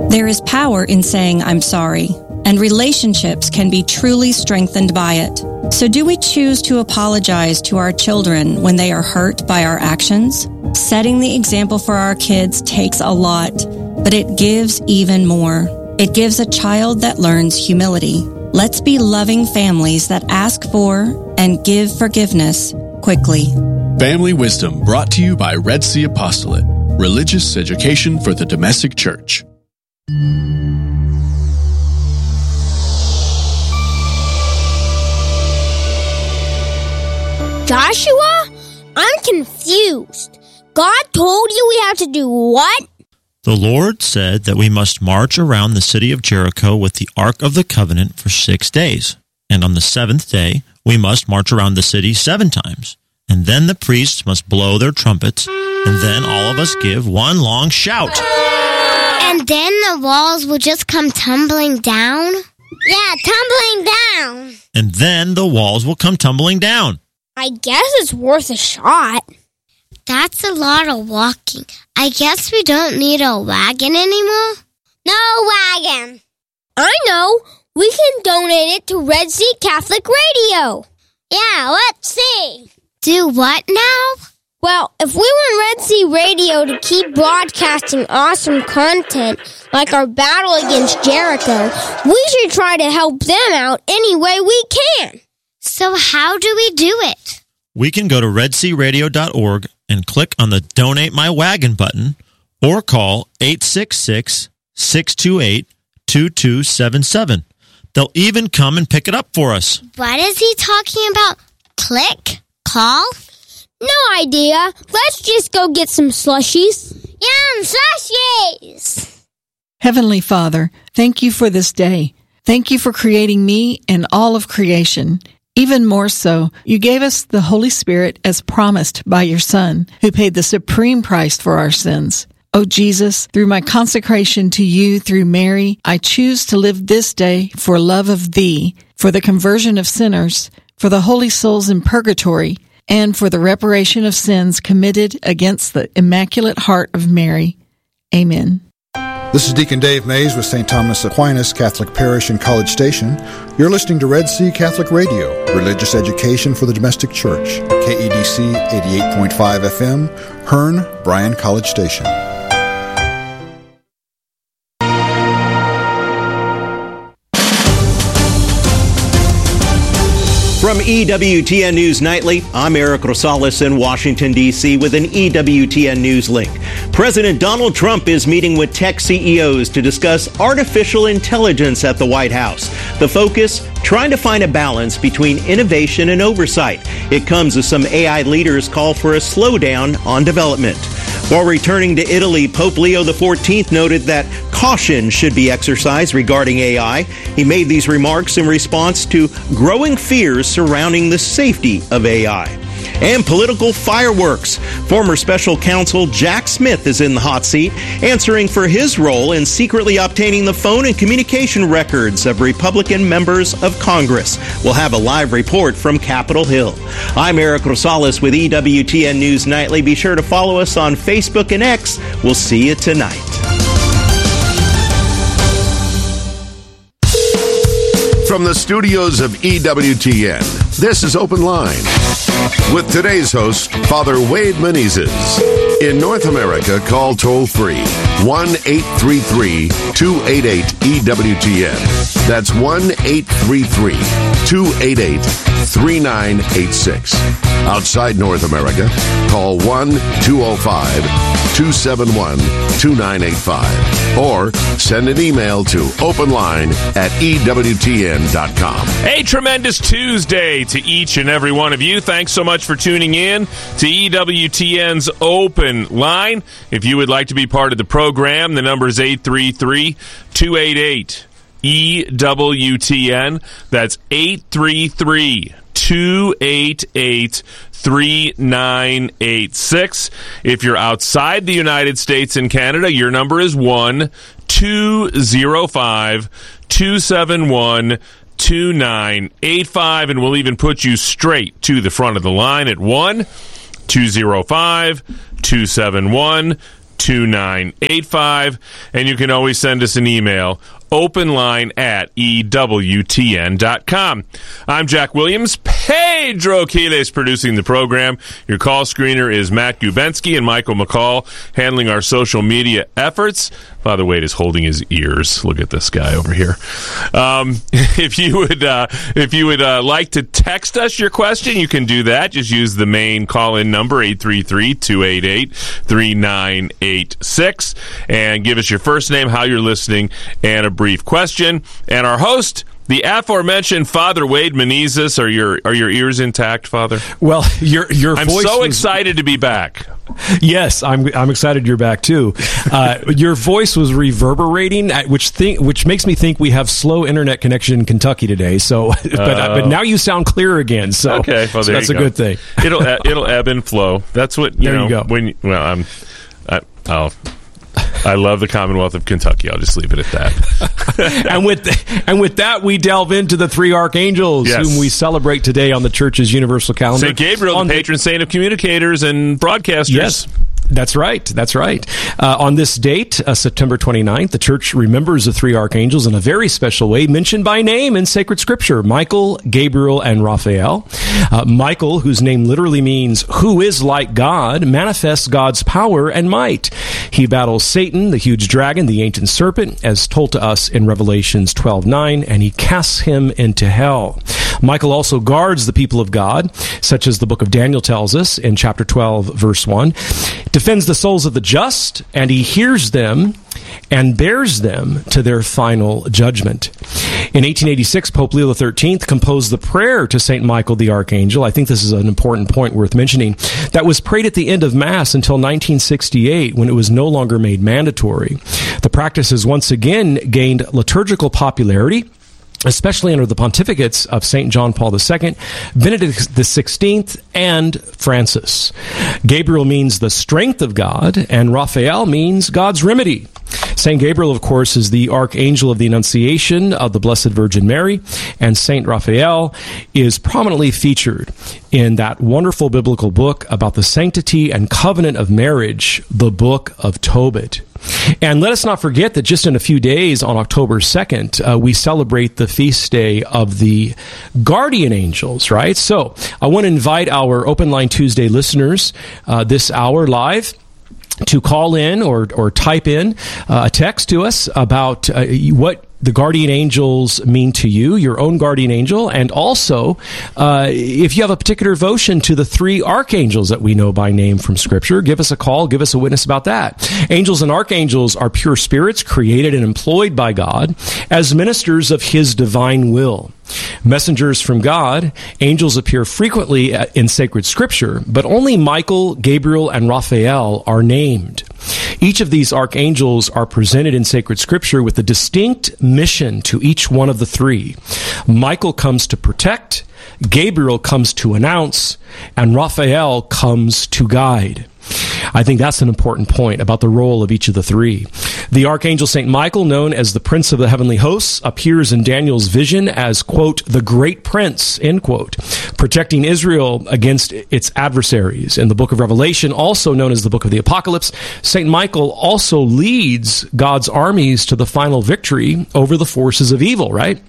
There is power in saying I'm sorry, and relationships can be truly strengthened by it. So do we choose to apologize to our children when they are hurt by our actions? Setting the example for our kids takes a lot, but it gives even more. It gives a child that learns humility. Let's be loving families that ask for and give forgiveness quickly. Family Wisdom brought to you by Red Sea Apostolate, religious education for the domestic church. Joshua, I'm confused. God told you we have to do what? The Lord said that we must march around the city of Jericho with the Ark of the Covenant for 6 days. And on the seventh day, we must march around the city 7 times. And then the priests must blow their trumpets, and then all of us give one long shout. And then the walls will just come tumbling down? Yeah, tumbling down. And then the walls will come tumbling down. I guess it's worth a shot. That's a lot of walking. I guess we don't need a wagon anymore? No wagon. I know. We can donate it to Red Sea Catholic Radio. Yeah, let's see. Do what now? Well, if we want Red Sea Radio to keep broadcasting awesome content like our battle against Jericho, we should try to help them out any way we can. So how do we do it? We can go to redsearadio.org and click on the Donate My Wagon button, or call 866-628-2277. They'll even come and pick it up for us. What is he talking about? Click? Call? No idea. Let's just go get some slushies. Yum, slushies! Heavenly Father, thank you for this day. Thank you for creating me and all of creation. Even more so, you gave us the Holy Spirit as promised by your Son, who paid the supreme price for our sins. Oh Jesus, through my consecration to you through Mary, I choose to live this day for love of thee, for the conversion of sinners, for the holy souls in purgatory, and for the reparation of sins committed against the Immaculate Heart of Mary. Amen. This is Deacon Dave Mays with St. Thomas Aquinas Catholic Parish in College Station. You're listening to Red Sea Catholic Radio, religious education for the domestic church. KEDC 88.5 FM, Hearn, Bryan College Station. From EWTN News Nightly, I'm Eric Rosales in Washington, D.C. with an EWTN News link. President Donald Trump is meeting with tech CEOs to discuss artificial intelligence at the White House. The focus, trying to find a balance between innovation and oversight. It comes as some AI leaders call for a slowdown on development. While returning to Italy, Pope Leo XIV noted that caution should be exercised regarding AI. He made these remarks in response to growing fears surrounding the safety of AI. And political fireworks. Former special counsel Jack Smith is in the hot seat, answering for his role in secretly obtaining the phone and communication records of Republican members of Congress. We'll have a live report from Capitol Hill. I'm Eric Rosales with EWTN News Nightly. Be sure to follow us on Facebook and X. We'll see you tonight. From the studios of EWTN, this is Open Line with today's host, Father Wade Menezes. In North America, call toll-free 1-833-288-EWTN. That's 1-833-288-3986. Outside North America, call 1-205-271-2985. Or send an email to openline@EWTN.com. A tremendous Tuesday to each and every one of you. Thanks so much for tuning in to EWTN's Open Line. If you would like to be part of the program, the number is 833-288-EWTN. That's 833-288-3986. If you're outside the United States and Canada, your number is 1-205-271-2985, and we'll even put you straight to the front of the line at 1-205-271-2985. 2985. And you can always send us an email, openline@ewtn.com. I'm Jack Williams. Pedro Quiles producing the program. Your call screener is Matt Gubensky and Michael McCall handling our social media efforts. Father Wade is holding his ears. Look at this guy over here. If you would like to text us your question, you can do that. Just use the main call-in number, 833-288-3986, and give us your first name, how you're listening, and a brief question. And our host, the aforementioned Father Wade Menezes. Are your ears intact, Father? Well, your I'm voice so was excited to be back. Yes, I'm excited you're back too. Your voice was reverberating, which makes me think we have slow internet connection in Kentucky today. So, but now you sound clear again. So, okay, well, so that's a good thing. It'll ebb and flow. That's what you know. You go. I love the Commonwealth of Kentucky. I'll just leave it at that. and with that, we delve into the three archangels whom we celebrate today on the church's universal calendar. St. Gabriel, the patron saint of communicators and broadcasters. Yes. That's right. That's right. On this date, September 29th, the church remembers the three archangels in a very special way, mentioned by name in sacred scripture: Michael, Gabriel, and Raphael. Michael, whose name literally means "who is like God," manifests God's power and might. He battles Satan, the huge dragon, the ancient serpent, as told to us in Revelations 12:9, and he casts him into hell. Michael also guards the people of God, such as the book of Daniel tells us in chapter 12, verse 1. Defends the souls of the just, and he hears them and bears them to their final judgment. In 1886, Pope Leo XIII composed the prayer to St. Michael the Archangel. I think this is an important point worth mentioning. That was prayed at the end of Mass until 1968, when it was no longer made mandatory. The practice has once again gained liturgical popularity, especially under the pontificates of St. John Paul II, Benedict XVI, and Francis. Gabriel means the strength of God, and Raphael means God's remedy. St. Gabriel, of course, is the archangel of the Annunciation of the Blessed Virgin Mary, and St. Raphael is prominently featured in that wonderful biblical book about the sanctity and covenant of marriage, the Book of Tobit. And let us not forget that just in a few days, on October 2nd, we celebrate the feast day of the guardian angels, right? So I want to invite our Open Line Tuesday listeners this hour live to call in or type in a text to us about what the guardian angels mean to you, your own guardian angel, and also if you have a particular devotion to the three archangels that we know by name from Scripture, give us a call, give us a witness about that. Angels and archangels are pure spirits created and employed by God as ministers of His divine will. Messengers from God, angels appear frequently in sacred scripture, but only Michael, Gabriel, and Raphael are named. Each of these archangels are presented in sacred scripture with a distinct mission to each one of the three. Michael comes to protect, Gabriel comes to announce, and Raphael comes to guide. I think that's an important point about the role of each of the three. The Archangel St. Michael, known as the Prince of the Heavenly Hosts, appears in Daniel's vision as, quote, the great prince, end quote, protecting Israel against its adversaries. In the book of Revelation, also known as the book of the Apocalypse, St. Michael also leads God's armies to the final victory over the forces of evil, right?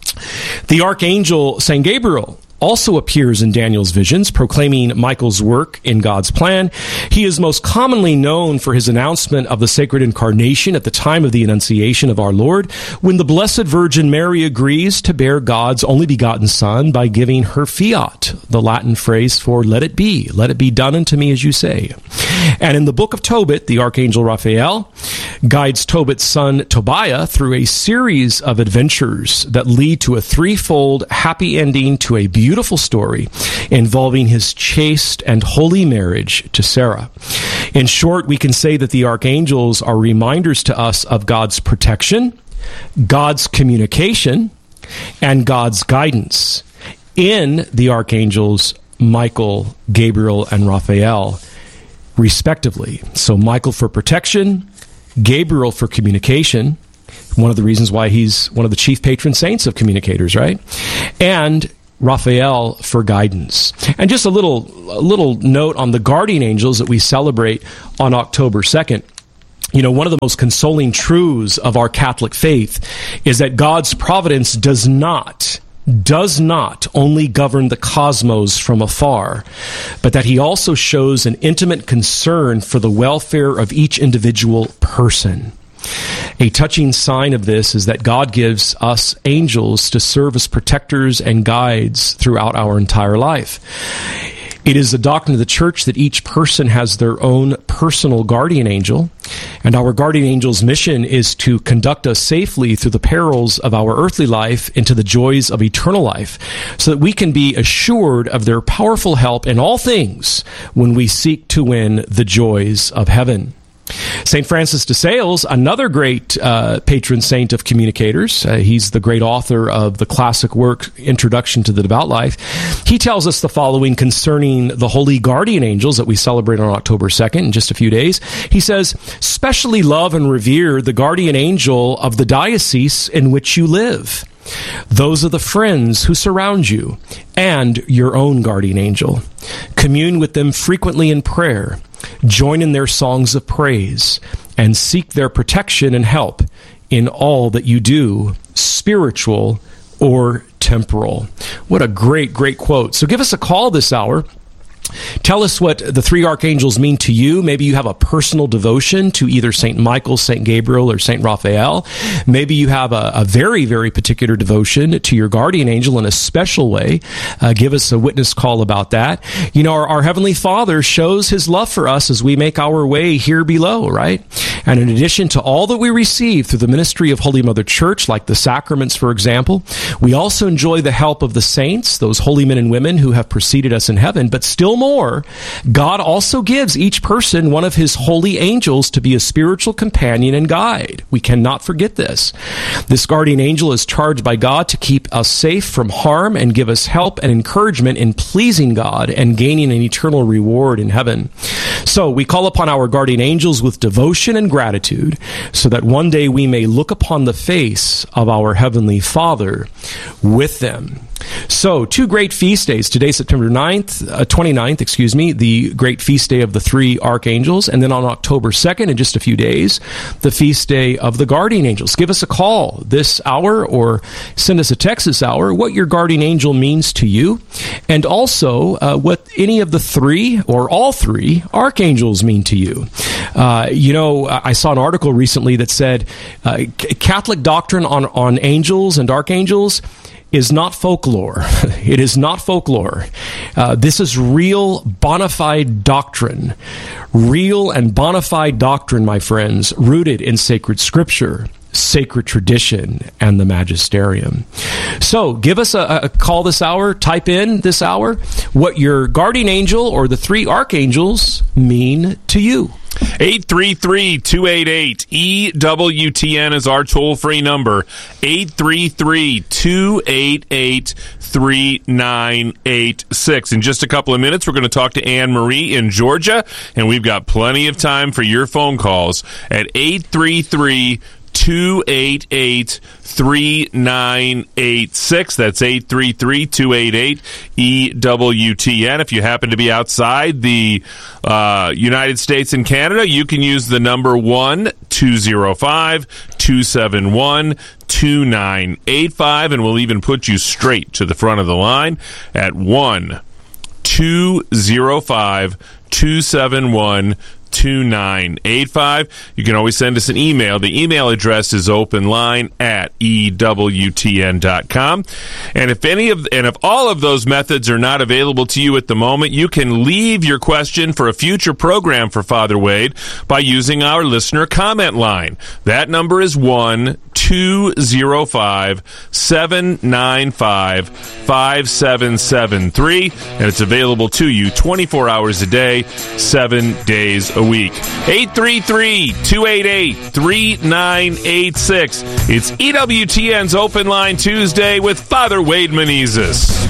The Archangel St. Gabriel also appears in Daniel's visions, proclaiming Michael's work in God's plan. He is most commonly known for his announcement of the sacred incarnation at the time of the Annunciation of our Lord, when the Blessed Virgin Mary agrees to bear God's only begotten Son by giving her fiat, the Latin phrase for let it be done unto me as you say. And in the book of Tobit, the Archangel Raphael guides Tobit's son Tobiah through a series of adventures that lead to a threefold happy ending to a beautiful story involving his chaste and holy marriage to Sarah. In short, we can say that the archangels are reminders to us of God's protection, God's communication, and God's guidance in the archangels Michael, Gabriel, and Raphael, respectively. So Michael for protection, Gabriel for communication, one of the reasons why he's one of the chief patron saints of communicators, right? And Raphael for guidance. And just a little note on the guardian angels that we celebrate on October 2nd. one of the most consoling truths of our Catholic faith is that God's providence does not only govern the cosmos from afar, but that he also shows an intimate concern for the welfare of each individual person. A touching sign of this is that God gives us angels to serve as protectors and guides throughout our entire life. It is the doctrine of the Church that each person has their own personal guardian angel, and our guardian angel's mission is to conduct us safely through the perils of our earthly life into the joys of eternal life, so that we can be assured of their powerful help in all things when we seek to win the joys of heaven. St. Francis de Sales, another great patron saint of communicators, he's the great author of the classic work Introduction to the Devout Life. He tells us the following concerning the holy guardian angels that we celebrate on October 2nd in just a few days. He says, "Specially love and revere the guardian angel of the diocese in which you live. Those are the friends who surround you, and your own guardian angel. Commune with them frequently in prayer. Join in their songs of praise, and seek their protection and help in all that you do, spiritual or temporal." What a great, great quote. So give us a call this hour. Tell us what the three archangels mean to you. Maybe you have a personal devotion to either St. Michael, St. Gabriel, or St. Raphael. Maybe you have a very, very particular devotion to your guardian angel in a special way. Give us a witness call about that. Our Heavenly Father shows his love for us as we make our way here below, right? And in addition to all that we receive through the ministry of Holy Mother Church, like the sacraments, for example, we also enjoy the help of the saints, those holy men and women who have preceded us in heaven, but still more, God also gives each person one of his holy angels to be a spiritual companion and guide. We cannot forget this. This guardian angel is charged by God to keep us safe from harm and give us help and encouragement in pleasing God and gaining an eternal reward in heaven. So we call upon our guardian angels with devotion and gratitude, so that one day we may look upon the face of our Heavenly Father with them. So, two great feast days. Today, September 29th, the great feast day of the three archangels. And then on October 2nd, in just a few days, the feast day of the guardian angels. Give us a call this hour or send us a text this hour what your guardian angel means to you. And also, what any of the three or all three archangels mean to you. I saw an article recently that said Catholic doctrine on angels and archangels is not folklore. It is not folklore. This is real bona fide doctrine. Real and bona fide doctrine, my friends, rooted in sacred scripture, sacred tradition, and the magisterium. So give us a call this hour. Type in this hour what your guardian angel or the three archangels mean to you. 833-288-EWTN is our toll-free number. 833-288-3986. In just a couple of minutes, we're going to talk to Anne Marie in Georgia, and we've got plenty of time for your phone calls at 833-288-3986. That's 833-288-EWTN. If you happen to be outside the United States and Canada, you can use the number 1-205-271-2985, and we'll even put you straight to the front of the line at 1-205-271-2985. 2985. You can always send us an email. The email address is openline@ewtn.com. And if all of those methods are not available to you at the moment, you can leave your question for a future program for Father Wade by using our listener comment line. That number is 1-205-795-5773, and it's available to you 24 hours a day, 7 days a week. 833-288-3986. It's EWTN's Open Line Tuesday with Father Wade Menezes.